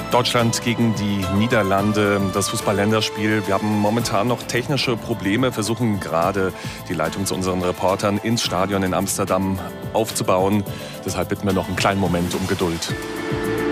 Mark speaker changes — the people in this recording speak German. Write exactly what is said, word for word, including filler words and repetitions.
Speaker 1: Deutschland gegen die Niederlande, das Fußball-Länderspiel. Wir haben momentan noch technische Probleme, versuchen gerade die Leitung zu unseren Reportern ins Stadion in Amsterdam aufzubauen. Deshalb bitten wir noch einen kleinen Moment um Geduld.